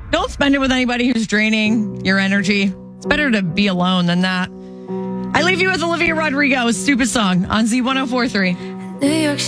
Don't spend it with anybody who's draining your energy. It's better to be alone than that. I leave you with Olivia Rodrigo, Stupid Song on Z1043. New York